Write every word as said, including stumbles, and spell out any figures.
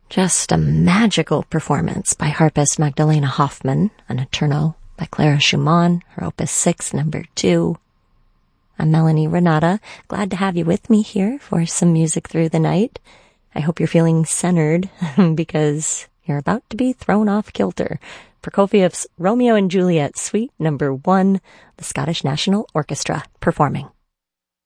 Just a magical performance by harpist Magdalena Hoffman, an Eterno by Clara Schumann, her Opus six, number two. I'm Melanie Renata, glad to have you with me here for some music through the night. I hope you're feeling centered because you're about to be thrown off kilter. Prokofiev's Romeo and Juliet, Suite number one, the Scottish National Orchestra performing.